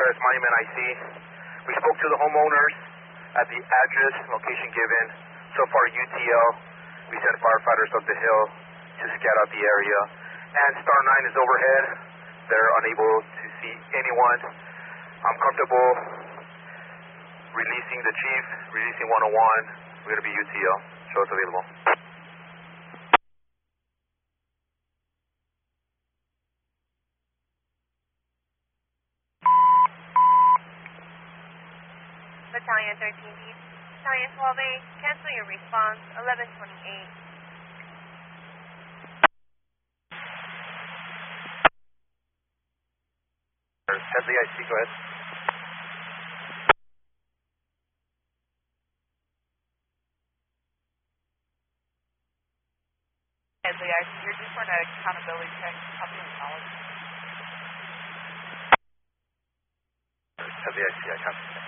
as Monument IC. We spoke to the homeowners at the address, location given. So far, UTL. We sent firefighters up the hill to scout out the area. And Star 9 is overhead. They're unable to see anyone. I'm comfortable releasing the chief, releasing 101. We're going to be UTL. Show us available. Battalion 13B, Battalion 12A, cancel your response, 1128. Headley IC, go ahead. Headley IC, you're just for an accountability check, copy and knowledge. Headley IC, I copy.